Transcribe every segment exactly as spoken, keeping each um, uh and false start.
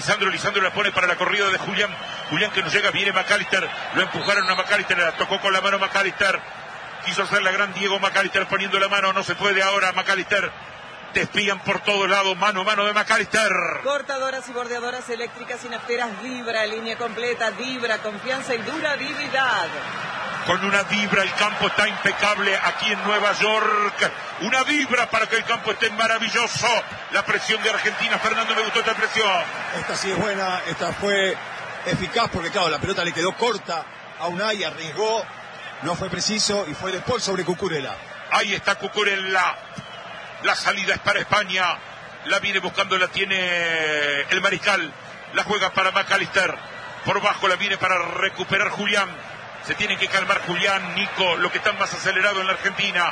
Lisandro, Lisandro la pone para la corrida de Julián. Julián que no llega, viene McAllister. Lo empujaron a McAllister, la tocó con la mano McAllister. Quiso hacer la gran Diego McAllister poniendo la mano, no se puede ahora McAllister. Te espían por todos lados, mano a mano de McAllister. Cortadoras y bordeadoras eléctricas y nafteras Vibra, línea completa, Vibra, confianza y durabilidad. Con una Vibra el campo está impecable aquí en Nueva York. Una Vibra para que el campo esté maravilloso. La presión de Argentina, Fernando, me gustó esta presión. Esta sí es buena, esta fue eficaz porque claro, la pelota le quedó corta a Unai, arriesgó, no fue preciso y fue de Paul sobre Cucurella. Ahí está Cucurella. La salida es para España. La viene buscando, la tiene el Mariscal. La juega para McAllister. Por bajo la viene para recuperar Julián. Se tiene que calmar Julián, Nico, lo que están más acelerado en la Argentina.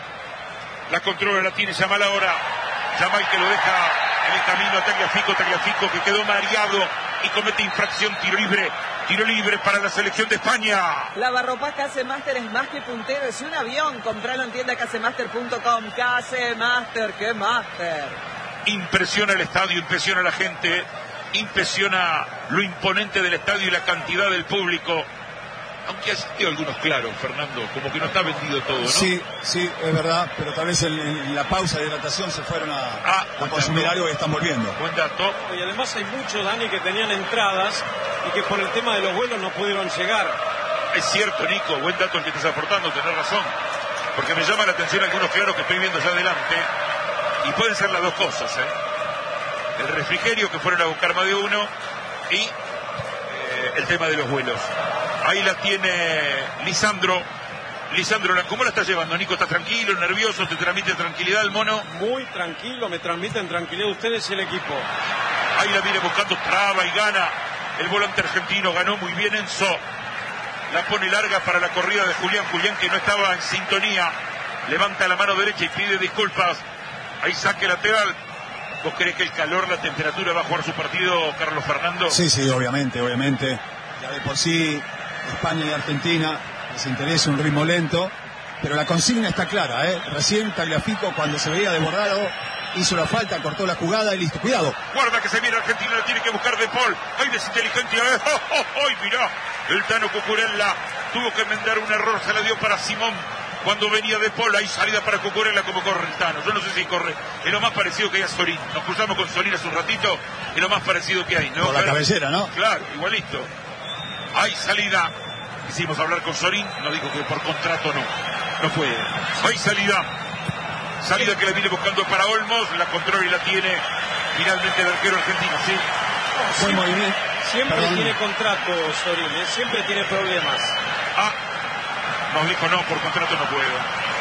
La controla, la tiene Yamal ahora. Yamal que lo deja en el camino a Tagliafico, Tagliafico que quedó mareado y comete infracción, tiro libre. Tiro libre para la selección de España. Lavarropas Casemaster es más que puntero, es un avión. Compralo en tienda casemaster punto com. Casemaster, qué master. Impresiona el estadio, impresiona la gente, impresiona lo imponente del estadio y la cantidad del público. Aunque ha sido algunos claros, Fernando, como que no está vendido todo, ¿no? Sí, sí, es verdad, pero tal vez en, en la pausa de hidratación se fueron a, ah, a consumir algo y están volviendo. Buen dato. Y además hay muchos, Dani, que tenían entradas y que por el tema de los vuelos no pudieron llegar. Es cierto, Nico, buen dato el que estás aportando, tenés razón. Porque me llama la atención algunos claros que estoy viendo ya adelante. Y pueden ser las dos cosas, ¿eh? El refrigerio que fueron a buscar más de uno y eh, el tema de los vuelos. Ahí la tiene Lisandro. Lisandro, ¿cómo la estás llevando, Nico? ¿Estás tranquilo, nervioso? ¿Te transmite tranquilidad el mono? Muy tranquilo, me transmiten tranquilidad ustedes y el equipo. Ahí la viene buscando, traba y gana. El volante argentino ganó muy bien Enzo. La pone larga para la corrida de Julián. Julián que no estaba en sintonía. Levanta la mano derecha y pide disculpas. Ahí saque lateral. ¿Vos crees que el calor, la temperatura va a jugar su partido, Carlos Fernando? Sí, sí, obviamente, obviamente. Ya de por sí, España y Argentina les interesa un ritmo lento, pero la consigna está clara, ¿eh? Recién Tagliafico, cuando se veía desbordado, hizo la falta, cortó la jugada y listo. Cuidado. Guarda que se viene Argentina, la tiene que buscar De Paul. ¡Ay, desinteligente! ¡Ay, oh, oh, oh! Mirá! El Tano Cucurella tuvo que enmendar un error, se la dio para Simón. Cuando venía De Paul, hay salida para Cucurella como corre el Tano. Yo no sé si corre. Es lo más parecido que hay a Sorín. Nos cruzamos con Sorín hace un ratito. Es lo más parecido que hay, ¿no? Por la cabellera, ¿no? Claro, igualito. Hay salida. Quisimos hablar con Sorín. Nos dijo que por contrato no. No puede. Hay salida. Salida que la viene buscando para Olmos. La controla y la tiene finalmente el arquero argentino. Sí. No, siempre, bien. siempre Perdón. tiene contrato Sorín, ¿eh? Siempre tiene problemas. Ah. Nos dijo no, por contrato no puedo.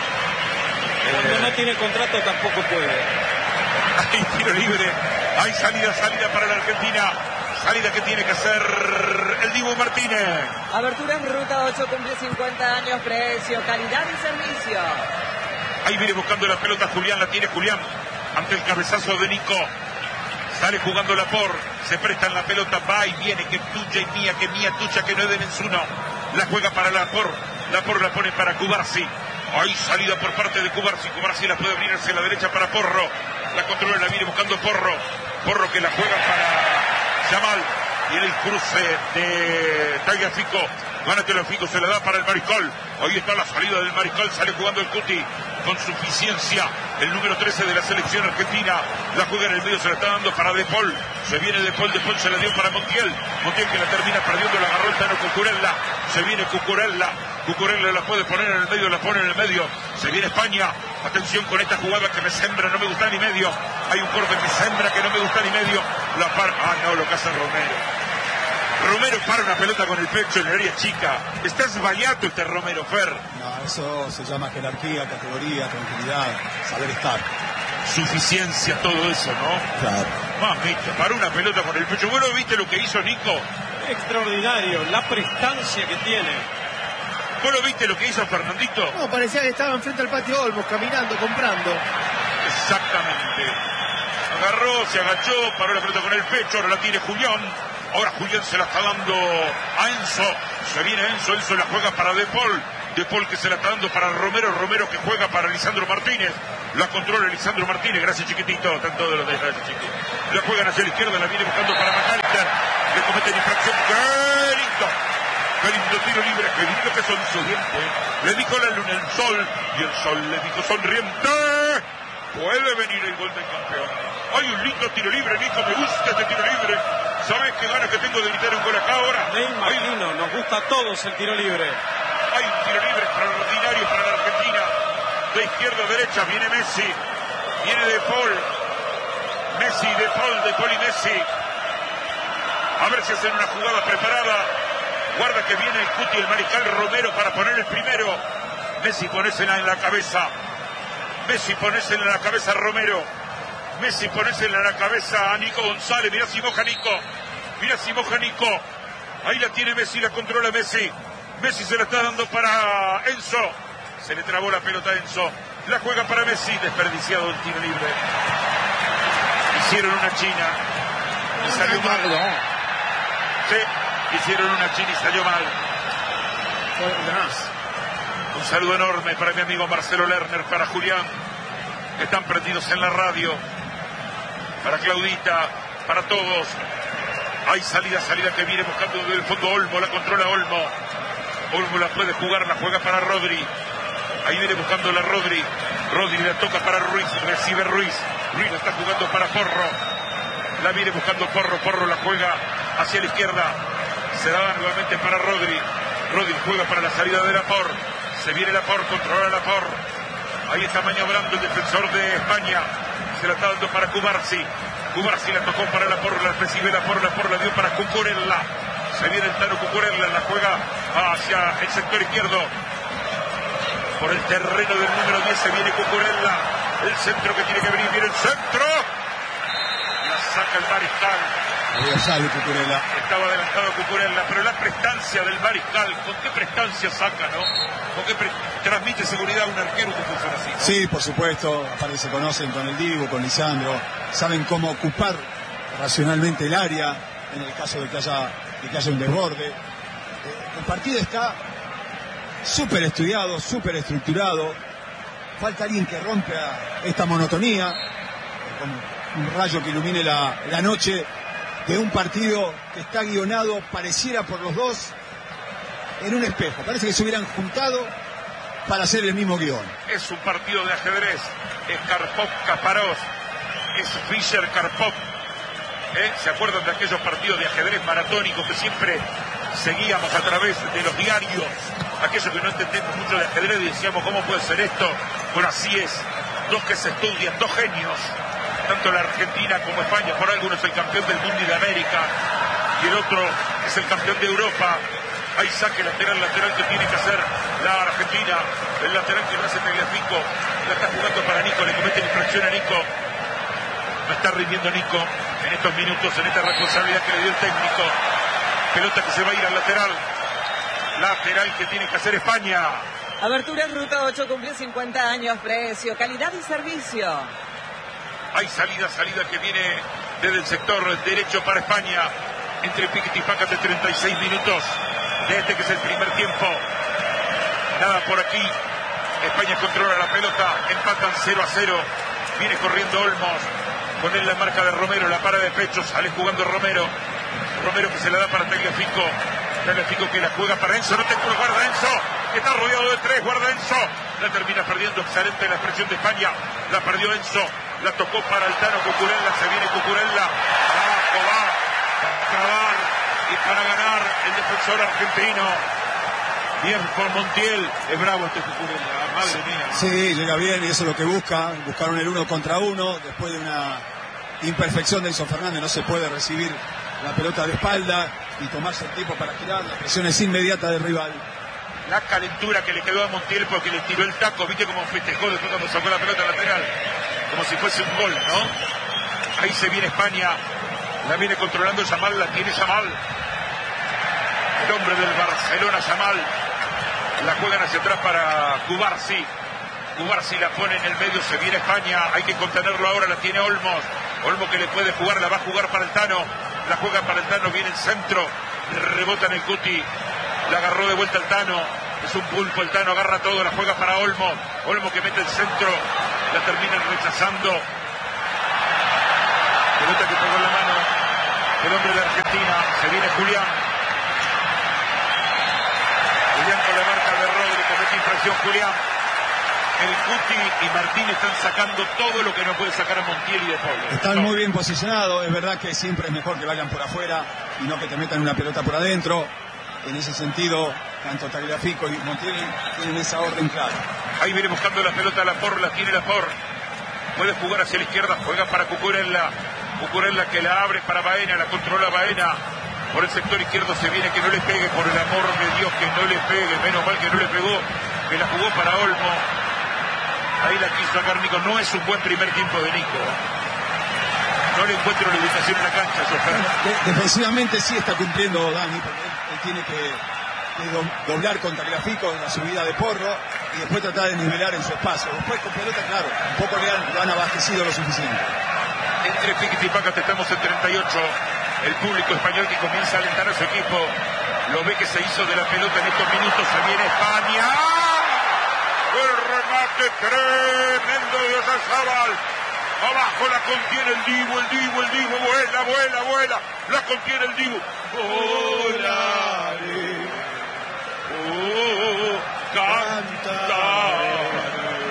Cuando Eh, no tiene contrato tampoco puede. Hay tiro libre. Hay salida, salida para la Argentina. Salida que tiene que hacer el Dibu Martínez. Aberturas Ruta ocho cumple cincuenta años, precio, calidad y servicio. Ahí viene buscando la pelota Julián, la tiene Julián. Ante el cabezazo de Nico. Sale jugando la por. Se presta en la pelota, va y viene. Que tuya y mía, que mía, tuya, que no es de Menzuno. La juega para la por. La por la pone para Cubarsi. Hay salida por parte de Cubarsi. Cubarsi la puede abrir hacia la derecha para Porro. La controla, la viene buscando Porro. Porro que la juega para Yamal. Y en el cruce de Tagliafico. Gana Tagliafico, se la da para el Mariscal. Ahí está la salida del Mariscal. Sale jugando el Cuti con suficiencia. El número trece de la selección argentina. La juega en el medio, se la está dando para De Paul. Se viene De Paul, De Paul se la dio para Montiel. Montiel que la termina perdiendo, la agarró el Tano Cucurella. Se viene Cucurella. Cucurella la puede poner en el medio, la pone en el medio. Se viene España. Atención con esta jugada que me sembra, no me gusta ni medio. Hay un corte que sembra que no me gusta ni medio. La par... Ah, no, lo que hace Romero. Romero para una pelota con el pecho en el área chica. Está esbayato este Romero, Fer. No, eso se llama jerarquía, categoría, tranquilidad, saber estar. Suficiencia, todo eso, ¿no? Claro. Mamita, para una pelota con el pecho. Bueno, ¿viste lo que hizo Nico? Extraordinario, la prestancia que tiene. ¿Vos lo viste lo que hizo Fernandito? No, parecía que estaba enfrente al patio Olmos, caminando, comprando. Exactamente. Agarró, se agachó, paró la pelota con el pecho, ahora la tiene Julián. Ahora Julián se la está dando a Enzo. Se viene Enzo, Enzo la juega para De Paul. De Paul que se la está dando para Romero, Romero que juega para Lisandro Martínez. La controla Lisandro Martínez, gracias chiquitito, están todos los detalles chiquitos. La juegan hacia la izquierda, la viene buscando para McAllister. tiro libre, que dijo que son sonriente. Le dijo la luna el sol, y el sol le dijo sonriente. Puede venir el gol del campeón. Hay un lindo tiro libre, Nico, me gusta este tiro libre. ¿Sabes qué ganas que tengo de gritar un gol acá ahora? Me imagino, hay... nos gusta a todos el tiro libre. Hay un tiro libre extraordinario para la Argentina. De izquierda a derecha viene Messi. Viene De Paul. Messi, De Paul, De Paul y Messi. A ver si hacen una jugada preparada. Guarda que viene el Cuti, el mariscal Romero para poner el primero. Messi ponésela en la cabeza. Messi ponésela en la cabeza a Romero. Messi ponésela en la cabeza a Nico González. Mirá si moja Nico. Mirá si moja Nico. Ahí la tiene Messi, la controla Messi. Messi se la está dando para Enzo. Se le trabó la pelota a Enzo. La juega para Messi. Desperdiciado el tiro libre. Hicieron una china y salió mal. Sí, hicieron una china y salió mal. Un saludo enorme para mi amigo Marcelo Lerner, para Julián, que están prendidos en la radio, para Claudita, para todos. Hay salida, salida que viene buscando desde el fondo Olmo, la controla Olmo. Olmo la puede jugar, la juega para Rodri. Ahí viene buscando la Rodri. Rodri la toca para Ruiz, recibe Ruiz. Ruiz la está jugando para Porro. La viene buscando Porro, Porro la juega hacia la izquierda. Se la da nuevamente para Rodri. Rodri juega para la salida de Laporte. Se viene Laporte, controla Laporte. Ahí está maniobrando el defensor de España. Se la está dando para Cubarsi. Cubarsi la tocó para Laporte, la recibe Laporte, Laporte la dio para Cucurella. Se viene el Tano Cucurella, la juega hacia el sector izquierdo. Por el terreno del número diez se viene Cucurella. El centro que tiene que venir, viene el centro. La saca el mariscal. Había salido Cucurella. Estaba adelantado Cucurella, pero la prestancia del mariscal, ¿con qué prestancia saca, no? ¿Con qué pre... transmite seguridad a un arquero que funciona así, ¿no? Sí, por supuesto, aparte se conocen con el Divo, con Lisandro, saben cómo ocupar racionalmente el área, en el caso de que haya, de que haya un desborde. Eh, el partido está súper estudiado, súper estructurado. Falta alguien que rompa esta monotonía, como un rayo que ilumine la, la noche de un partido que está guionado, pareciera por los dos, en un espejo. Parece que se hubieran juntado para hacer el mismo guión. Es un partido de ajedrez. Es Karpov-Kasparov. Es Fischer-Karpov. ¿Eh? ¿Se acuerdan de aquellos partidos de ajedrez maratónicos que siempre seguíamos a través de los diarios? Aquellos que no entendemos mucho de ajedrez y decíamos, ¿cómo puede ser esto? Bueno, así es. Dos que se estudian, dos genios. Tanto la Argentina como España. Por algo uno es el campeón del mundo y de América. Y el otro es el campeón de Europa. Hay saque lateral, lateral que tiene que hacer la Argentina. El lateral que no hace Tagliafico. La está jugando para Nico. Le comete infracción a Nico. No está rindiendo Nico en estos minutos, en esta responsabilidad que le dio el técnico. Pelota que se va a ir al lateral. Lateral que tiene que hacer España. Abertura Ruta ocho cumple cincuenta años. Precio, calidad y servicio. Hay salida, salida que viene desde el sector derecho para España. Entre Piquet y Paca de treinta y seis minutos de este que es el primer tiempo. Nada por aquí. España controla la pelota. Empatan cero a cero. Viene corriendo Olmos. Con él la marca de Romero. La para de pecho. Sale jugando Romero. Romero que se la da para Tagliafico. Tagliafico que la juega para Enzo. No te puedo, guarda Enzo. Está rodeado de tres. Guarda Enzo. La termina perdiendo. Excelente la expresión de España. La perdió Enzo. La tocó para el Tano Cucurella. Se viene Cucurella. Abajo va. Para trabar y para ganar el defensor argentino. Bien por Montiel. Es bravo este Cucurella. Madre mía. Sí, llega bien y eso es lo que busca. Buscaron el uno contra uno. Después de una imperfección de Enzo Fernández no se puede recibir la pelota de espalda y tomarse el tiempo para girar. La presión es inmediata del rival. La calentura que le quedó a Montiel porque le tiró el taco. Viste cómo festejó después cuando sacó la pelota lateral. Como si fuese un gol, ¿no? Ahí se viene España. La viene controlando Yamal. La tiene Yamal. El hombre del Barcelona, Yamal. La juegan hacia atrás para Cubarsi. Cubarsi la pone en el medio. Se viene España. Hay que contenerlo ahora. La tiene Olmos. Olmos que le puede jugar. La va a jugar para el Tano. La juega para el Tano. Viene el centro. Rebota en el Cuti. La agarró de vuelta el Tano. Es un pulpo. El Tano agarra todo. La juega para Olmos. Olmos que mete el centro. La terminan rechazando. Pelota que pegó en la mano el hombre de Argentina. Se viene Julián. sin presión Julián. El Cuti y Martín están sacando todo lo que no puede sacar a Montiel y De Paul. Están no. muy bien posicionados. Es verdad que siempre es mejor que vayan por afuera y no que te metan una pelota por adentro. En ese sentido, tanto Tagliafico y Montiel tienen esa orden clara. Ahí viene buscando la pelota Laporte, la tiene Laporte. Puede jugar hacia la izquierda, juega para Cucurella. Cucurella que la abre para Baena, la controla Baena. Por el sector izquierdo se viene, que no le pegue, por el amor de Dios, que no le pegue. Menos mal que no le pegó, que la jugó para Olmo. Ahí la quiso sacar Nico. No es un buen primer tiempo de Nico. No le encuentro la ubicación en la cancha, Sofía. De, defensivamente sí está cumpliendo Dani, porque él, él tiene que, que do, doblar con Tagliafico en la subida de Porro y después tratar de nivelar en su espacio. Después con pelota, claro, un poco le han, lo han abastecido lo suficiente. Entre Piquet y Pacas estamos en treinta y ocho. El público español que comienza a alentar a su equipo. Lo ve que se hizo de la pelota en estos minutos. Se viene España. El remate tremendo de Oyarzabal. Abajo la contiene el Dibu, el Dibu, el Dibu. Vuela, vuela, vuela. La contiene el Dibu. Volare. Oh, cantaré.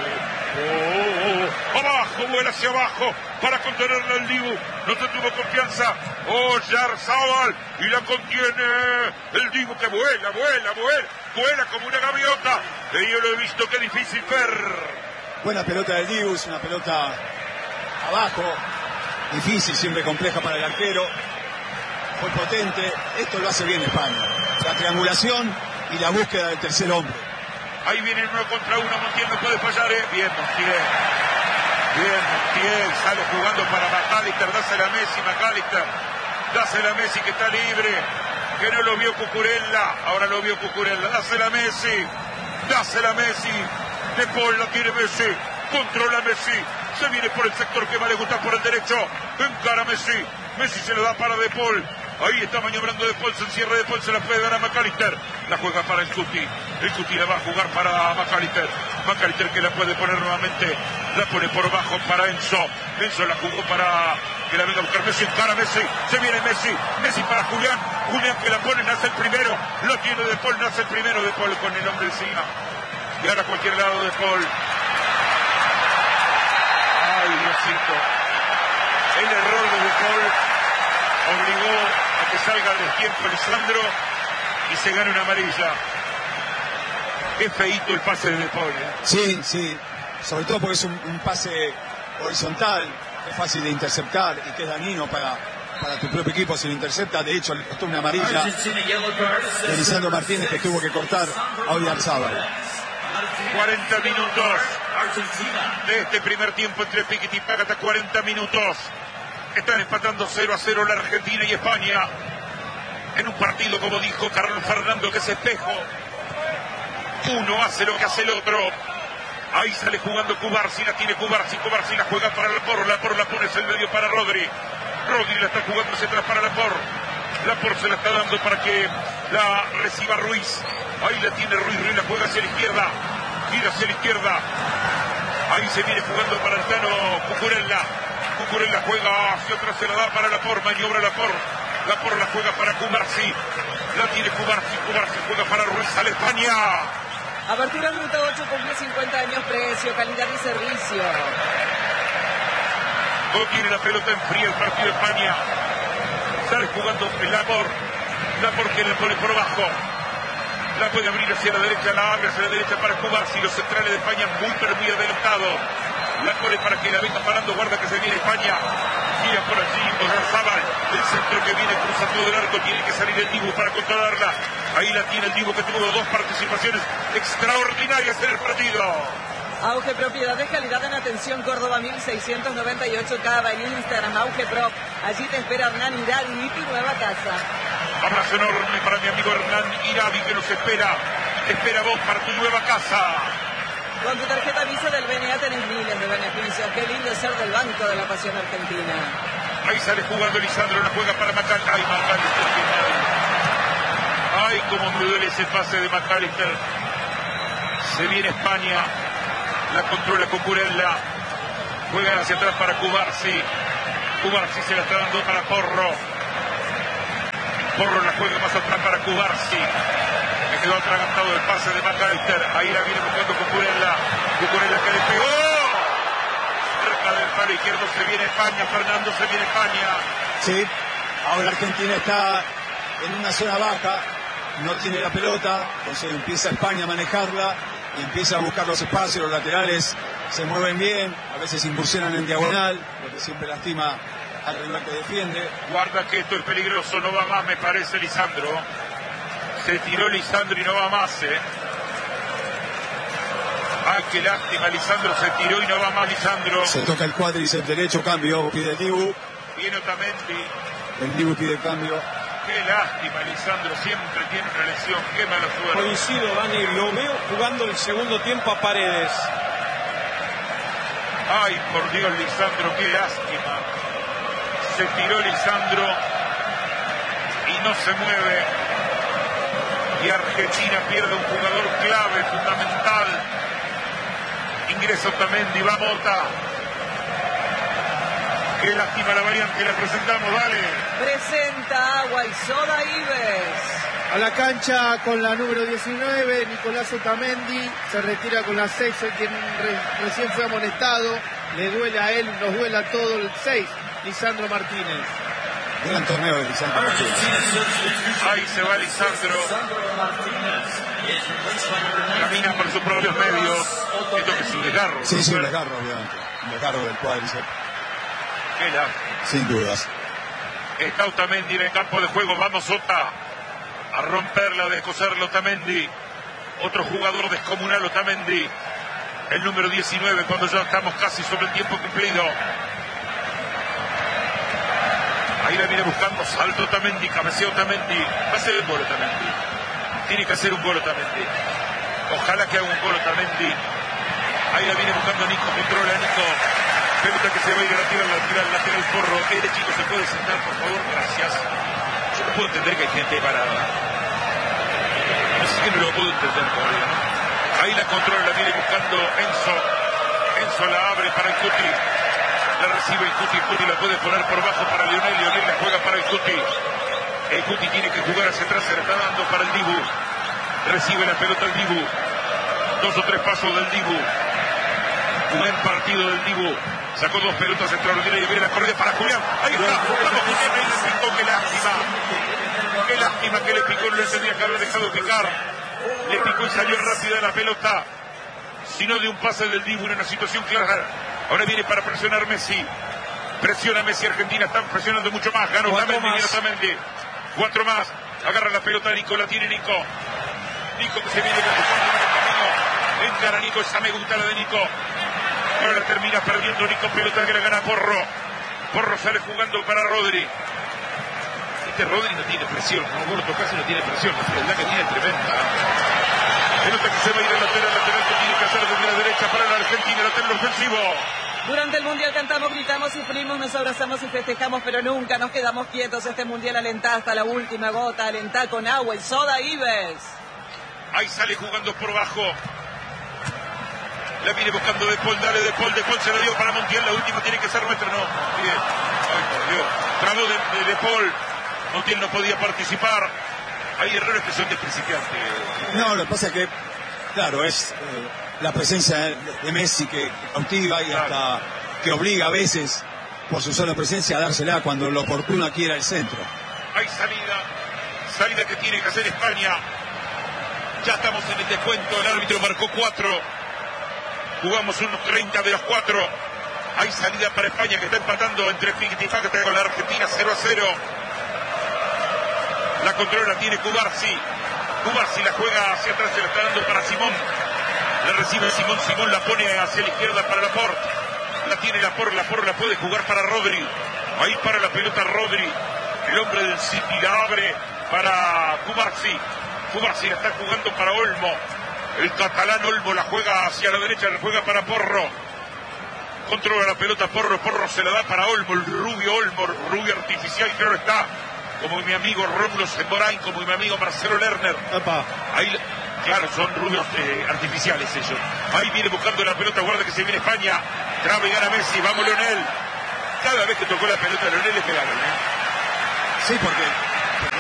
Oh, abajo, vuela hacia abajo para contenerla el Dibu. No se tuvo confianza. Oyarzabal y la contiene el Dibu, que vuela, vuela, vuela. Vuela como una gaviota. Y yo lo he visto, qué difícil ver. Buena pelota del Dibu, es una pelota abajo, difícil, siempre compleja para el arquero. Fue potente. Esto lo hace bien España. La triangulación y la búsqueda del tercer hombre. Ahí viene uno contra uno. Montiel no puede fallar, ¿eh? Bien, Montiel. Bien, Montiel. Sale jugando para McAllister. Dásela a Messi, McAllister. Dásela a Messi, que está libre. Que no lo vio Cucurella. Ahora lo vio Cucurella. Dásela a Messi. Dásela a Messi. De Paul la tiene Messi. Controla Messi. Se viene por el sector que va a gustar por el derecho. Encara Messi. Messi se lo da para De Paul. Ahí está maniobrando De Paul. Se encierra De Paul. Se la puede dar a McAllister. La juega para el Cuti. El Cuti la va a jugar para McAllister. McAllister que la puede poner nuevamente. La pone por bajo para Enzo. Enzo la jugó para que la venga a buscar Messi. Encara Messi. Se viene Messi. Messi para Julián. Julián que la pone. Nace el primero. Lo tiene De Paul. Nace el primero. De Paul con el hombre encima. Y ahora a cualquier lado De Paul. Ay, Diosito. El error de De Paul obligó a que salga del tiempo Lisandro y se gane una amarilla. Qué feíto el pase de De Paul, ¿eh? Sí, sí. Sobre todo porque es un, un pase horizontal, es fácil de interceptar y que es dañino para, para tu propio equipo si lo intercepta. De hecho, le costó una amarilla de Lisandro Martínez, que tuvo que cortar a Oyarzabal. cuarenta minutos de este primer tiempo entre Piquet y Pacata. cuarenta minutos. Están empatando cero a cero la Argentina y España. En un partido, como dijo Carlos Fernando, que es espejo. Uno hace lo que hace el otro. Ahí sale jugando Cubarsi, la tiene Cubarsi. Cubarsi la juega para Laporte. Laporte la pone en el medio para Rodri. Rodri la está jugando hacia atrás para Laporte. Laporte se la está dando para que la reciba Ruiz. Ahí la tiene Ruiz. Ruiz la juega hacia la izquierda. Gira hacia la izquierda. Ahí se viene jugando para el Tano Cucurella. Cucurella juega hacia atrás, se la da para Laporte. Maniobra Laporte. Laporte la juega para Cubarsi. La tiene Cubarsi. Cubarsi juega para Ruiz. Sale España. Apertura Ruta ocho cumple cincuenta años, precio, calidad y servicio. No tiene la pelota en fría el partido de España. Sale jugando Laporte. Laporte que le pone por abajo. La puede abrir hacia la derecha, la abre hacia la derecha para Cubarsi. Los centrales de España muy pero muy adelantados. La pone para que la venga parando. Guarda que se viene España. Gira por allí Oyarzabal. El centro que viene cruzando del arco. Tiene que salir el Dibu para controlarla. Ahí la tiene el Dibu, que tuvo dos participaciones extraordinarias en el partido. Auge Propiedades, calidad en atención, Córdoba mil seiscientos noventa y ocho, Cava, en Instagram, Auge Pro. Allí te espera Hernán Iradi y tu nueva casa. Abrazo enorme para mi amigo Hernán Iradi, que nos espera. Te espera vos para tu nueva casa. Con tu tarjeta Visa del B N A tenés miles de beneficios. Qué lindo ser del Banco de la Pasión Argentina. Ahí sale jugando Lisandro, la juega para McAllister. Ay, McAllister, qué mal. Ay, cómo me duele ese pase de McAllister. Se viene España. La controla Cucurella. Juega hacia atrás para Cubarsi. Cubarsi se la está dando para Porro. Porro la juega más atrás para Cubarsi. Me quedó atragantado el pase de McAllister. Ahí la viene buscando Cucurella. Cucurella que le pegó. Cerca del palo izquierdo se viene España. Fernando, se viene España. Sí, ahora Argentina está en una zona baja. No tiene la pelota. Entonces empieza España a manejarla. Y empieza a buscar los espacios. Los laterales se mueven bien. A veces incursionan en diagonal. Lo que siempre lastima al rival que defiende. Guarda que esto es peligroso, no va más, me parece, Lisandro. Se tiró Lisandro y no va más, ¿eh? Ay, qué lástima, Lisandro se tiró y no va más, Lisandro. Se toca el cuádriceps derecho, cambio, pide el Dibu. Viene Otamendi. El Dibu pide cambio. Qué lástima, Lisandro, siempre tiene una lesión, qué mala suerte. Coincido, Dani, lo veo jugando el segundo tiempo a Paredes. Ay, por Dios, Lisandro, qué lástima. Se tiró Lisandro y no se mueve. Y Argentina pierde un jugador clave, fundamental. Ingresa Otamendi, va Mota. Qué lástima la variante, la presentamos, dale. Presenta Agua y Soda Ives. A la cancha con la número diecinueve, Nicolás Otamendi. Se retira con la seis, quien re, recién fue amonestado. Le duele a él, nos duele a todo el seis. Lisandro Martínez. Gran torneo de Lisandro Martínez. Ahí se va Lisandro. Camina por sus propios medios. Esto que es un desgarro. Sí, sí, un desgarro, obviamente. Un desgarro del cuádriceps. Qué la... Sin dudas. Está Otamendi en el campo de juego. Vamos, Ota. A romperla, a descoserlo Otamendi. Otro jugador descomunal, Otamendi. El número diecinueve, cuando ya estamos casi sobre el tiempo cumplido. Ahí la viene buscando, salto Otamendi, cabeceo Otamendi. Va a ser un gol Otamendi. Tiene que hacer un gol Otamendi. Ojalá que haga un gol Otamendi. Ahí la viene buscando Nico, controla Nico. Pelota que se va a ir a la tira, la tira, la tira el Porro. Eh, derechito, se puede sentar, por favor, gracias. Yo no puedo entender que hay gente parada. No sé que no lo puedo entender todavía, ¿no? Ahí la controla, la viene buscando Enzo. Enzo la abre para el Cuti. La recibe el Cuti, el Cuti la puede poner por bajo para Lionel, Lionel la juega para el Cuti. El Cuti tiene que jugar hacia atrás, se la está dando para el Dibu. Recibe la pelota el Dibu. Dos o tres pasos del Dibu. Buen partido del Dibu. Sacó dos pelotas extraordinarias y viene la corrida para Julián. Ahí está, vamos Julián, ahí le picó, qué lástima. Qué lástima que le picó, no le tendría que haber dejado picar. Le picó y salió rápida la pelota. Si no de un pase del Dibu en una situación clara. Ahora viene para presionar Messi. Presiona Messi, Argentina, están presionando mucho más. Ganó Otamendi, viene Otamendi. Cuatro más. Agarra la pelota Nico, la tiene Nico. Nico que se viene con el camino. Encara Nico, esa me gusta la de Nico. Ahora la termina perdiendo Nico, pelota que la gana Porro. Porro sale jugando para Rodri. Este Rodri no tiene presión, no Gordo casi no tiene presión. La frialdad que tiene es tremenda. Pelota que se va a ir al lateral, lateral que tiene que hacer desde la derecha para la Argentina, lateral ofensivo. Durante el Mundial cantamos, gritamos, sufrimos, nos abrazamos y festejamos, pero nunca nos quedamos quietos. Este Mundial alentá hasta la última gota, alentá con Agua y Soda Ives. Ahí sale jugando por bajo. La viene buscando De Paul, dale De Paul, De Paul se la dio para Montiel, la última tiene que ser nuestra, no. Bien. Ay, por Dios. Trabó de, de, de Paul. Montiel no podía participar. Hay errores que son de principiante. No, lo que pasa es que, claro, es eh, la presencia de Messi que cautiva y hasta que obliga a veces, por su sola presencia, a dársela cuando lo oportuno quiera el centro. Hay salida, salida que tiene que hacer España. Ya estamos en el descuento, el árbitro marcó cuatro. Jugamos unos treinta de los cuatro. Hay salida para España que está empatando entre Fitifacta con la Argentina cero a cero. La controla tiene Cubarsi. Cubarsi la juega hacia atrás, se la está dando para Simón. La recibe Simón, Simón la pone hacia la izquierda para Laporte. La tiene Laporte, Laporte la puede jugar para Rodri. Ahí para la pelota Rodri. El hombre del City la abre para Cubarsi. Cubarsi la está jugando para Olmo. El catalán Olmo la juega hacia la derecha, la juega para Porro. Controla la pelota Porro, Porro se la da para Olmo, el rubio Olmo, rubio artificial, claro está. Como mi amigo Rómulo Semborain, como mi amigo Marcelo Lerner. Opa. Ahí, claro, son rubios eh, artificiales ellos. Ahí viene buscando la pelota, guarda que se viene España. Traba y gana Messi, vamos Leonel. Cada vez que tocó la pelota Leonel le pegaron, ¿eh? Sí, porque, porque no se la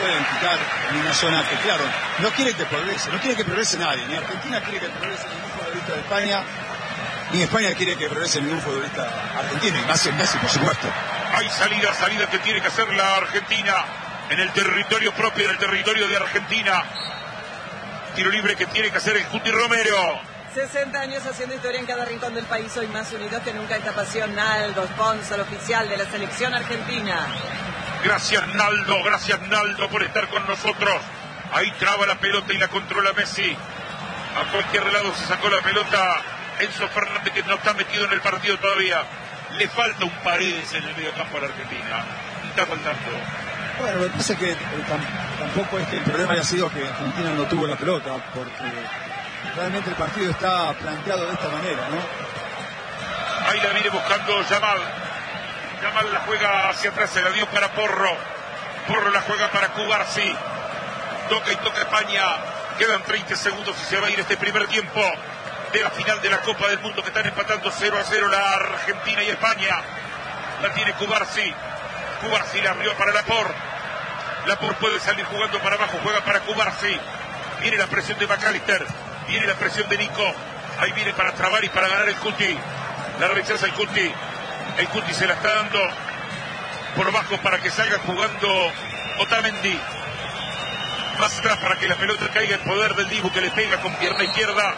pueden quitar en una zona que, claro, no quiere que progrese, no quiere que progrese nadie, ni Argentina quiere que progrese ningún futbolista de España, ni España quiere que progrese ningún futbolista argentino, y más en Messi, por supuesto. Hay salida, salida que tiene que hacer la Argentina en el territorio propio, en el territorio de Argentina. Tiro libre que tiene que hacer el Cuti Romero. sesenta años haciendo historia en cada rincón del país, hoy más unidos que nunca esta pasión. Naldo, sponsor oficial de la selección argentina. Gracias Naldo, gracias Naldo por estar con nosotros. Ahí traba la pelota y la controla Messi. A cualquier lado se sacó la pelota Enzo Fernández, que no está metido en el partido todavía. Le falta un Paredes en el medio campo a la Argentina. Está faltando. Bueno, lo que pasa es que eh, tam- tampoco es que el problema haya sido que Argentina no tuvo la pelota, porque realmente el partido está planteado de esta manera, ¿no? Ahí la viene buscando Yamal. Yamal la juega hacia atrás, se la dio para Porro. Porro la juega para Cubarsi. Toca y toca España. Quedan treinta segundos y se va a ir este primer tiempo de la final de la Copa del Mundo, que están empatando cero a cero la Argentina y España. La tiene Cubarsi. Cubarsi la abrió para Laporte. Laporte puede salir jugando para abajo, juega para Cubarsi. Viene la presión de McAllister. Viene la presión de Nico. Ahí viene para trabar y para ganar el Cuti. La rechaza el Cuti. El Cuti se la está dando por bajo para que salga jugando Otamendi. Más atrás para que la pelota caiga en poder del Dibu, que le pega con pierna izquierda.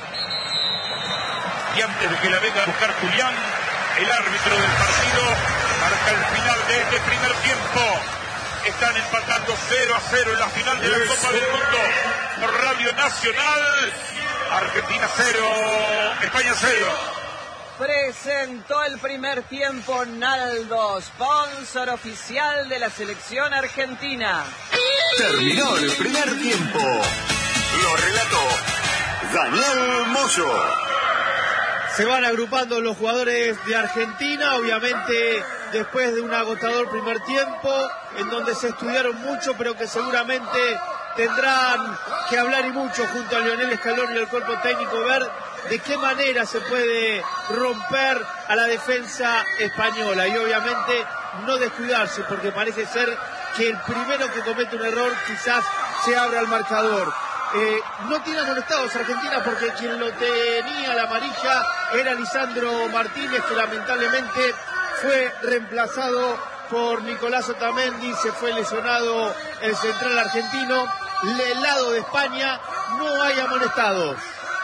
Y antes de que la venga a buscar Julián, el árbitro del partido marca el final de este primer tiempo. Están empatando cero a cero en la final de la Copa del Mundo por Radio Nacional. Argentina cero, España cero. Presentó el primer tiempo Naldo, sponsor oficial de la selección argentina. Terminó el primer tiempo. Lo relató Daniel Moyo. Se van agrupando los jugadores de Argentina, obviamente después de un agotador primer tiempo, en donde se estudiaron mucho, pero que seguramente tendrán que hablar y mucho junto a Lionel Scaloni y el cuerpo técnico, ver de qué manera se puede romper a la defensa española y obviamente no descuidarse, porque parece ser que el primero que comete un error quizás se abra el marcador. Eh, no tiene amonestados Argentina, porque quien lo tenía la amarilla era Lisandro Martínez, que lamentablemente fue reemplazado por Nicolás Otamendi. Se fue lesionado el central argentino. Del lado de España no hay amonestados.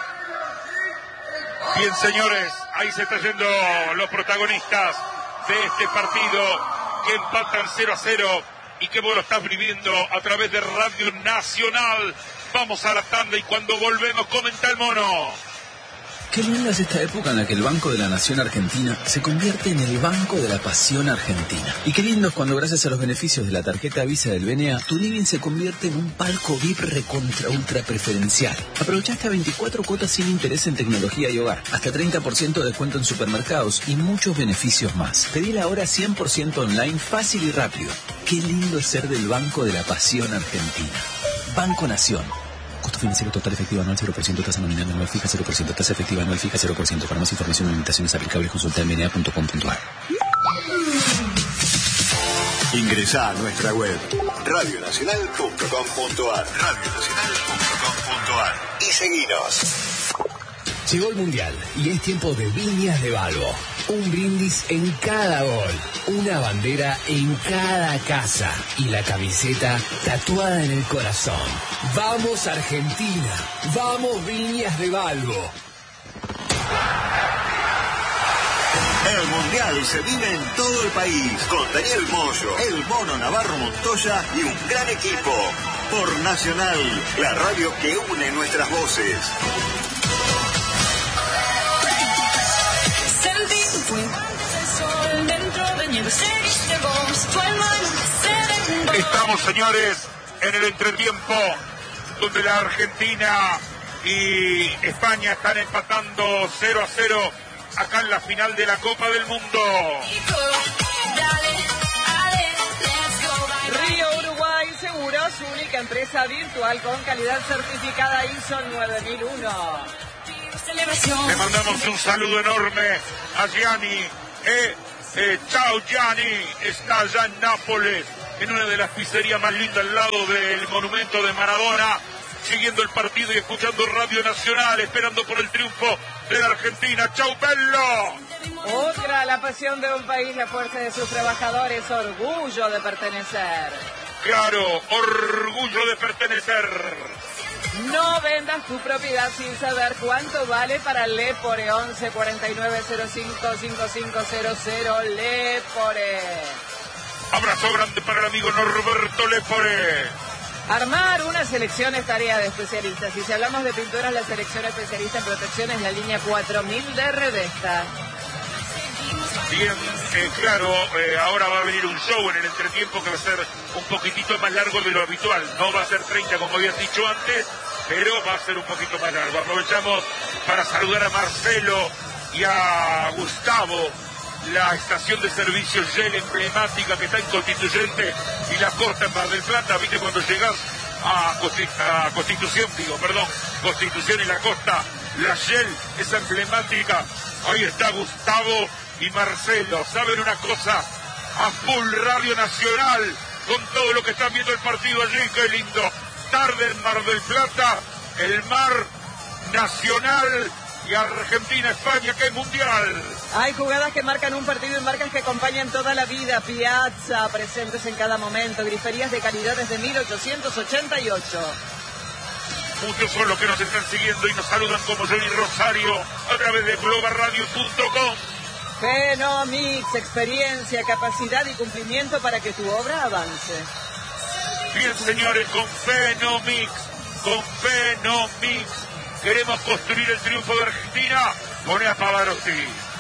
Bien, señores, ahí se están yendo los protagonistas de este partido, que empatan cero a cero y que vos lo estás viviendo a través de Radio Nacional. Vamos a la tanda y cuando volvemos comenta el mono. Qué linda es esta época en la que el Banco de la Nación Argentina se convierte en el Banco de la Pasión Argentina. Y qué lindo es cuando, gracias a los beneficios de la tarjeta Visa del B N A, tu living se convierte en un palco V I P recontra ultra preferencial. Aprovecha hasta veinticuatro cuotas sin interés en tecnología y hogar, hasta treinta por ciento de descuento en supermercados y muchos beneficios más. Pedila ahora cien por ciento online, fácil y rápido. Qué lindo es ser del Banco de la Pasión Argentina. Banco Nación. Costo financiero total efectivo anual cero por ciento, tasa nominal anual fija cero por ciento, tasa efectiva anual fija cero por ciento. Para más información y limitaciones aplicables, consulta en b n a punto com punto a r. Ingresá a nuestra web radio nacional punto com punto a r, radio nacional punto com punto a r y seguinos. Llegó el Mundial y es tiempo de Viñas de Balbo. Un brindis en cada gol, una bandera en cada casa y la camiseta tatuada en el corazón. ¡Vamos Argentina! ¡Vamos Viñas de Balbo! El Mundial se vive en todo el país con Daniel Moyo, el Mono Navarro Montoya y un gran equipo. Por Nacional, la radio que une nuestras voces. Estamos, señores, en el entretiempo, donde la Argentina y España están empatando cero a cero acá en la final de la Copa del Mundo. Río Uruguay Seguros, única empresa virtual con calidad certificada I S O nueve mil uno. Le mandamos un saludo enorme a Gianni. Eh, eh, chao Gianni, está allá en Nápoles, en una de las pizzerías más lindas al lado del monumento de Maradona, siguiendo el partido y escuchando Radio Nacional, esperando por el triunfo de la Argentina. ¡Chau, Bello! Otra, la pasión de un país, la fuerza de sus trabajadores, orgullo de pertenecer. Claro, orgullo de pertenecer. No vendas tu propiedad sin saber cuánto vale para Lepore. Once cuarenta y nueve cero cinco cinco cinco cero cero Lepore. Abrazo grande para el amigo Norberto Lepore. Armar una selección es tarea de especialistas. Y si hablamos de pinturas, la selección especialista en protección es la línea cuatro mil de Redesta. Bien, eh, claro, eh, ahora va a venir un show en el entretiempo que va a ser un poquitito más largo de lo habitual. No va a ser treinta como habías dicho antes, pero va a ser un poquito más largo. Aprovechamos para saludar a Marcelo y a Gustavo, la estación de servicio Shell emblemática que está en Constituyente y la Costa en Mar del Plata. Viste cuando llegas a, Constitu- a Constitución, digo, perdón, Constitución y la Costa, la Shell, esa emblemática. Ahí está Gustavo y Marcelo. ¿Saben una cosa? A full Radio Nacional, con todo lo que están viendo el partido allí. Qué lindo. Tarde en Mar del Plata, el mar nacional y Argentina, España, que es mundial. Hay jugadas que marcan un partido y marcas que acompañan toda la vida. Piazza, presentes en cada momento. Griferías de calidad desde mil ochocientos ochenta y ocho. Muchos son los que nos están siguiendo y nos saludan como Johnny Rosario a través de global radio punto com. Fenomix, experiencia, capacidad y cumplimiento para que tu obra avance. Bien, señores, con Fenomix, con Fenomix, queremos construir el triunfo de Argentina. Pone a Pavarotti.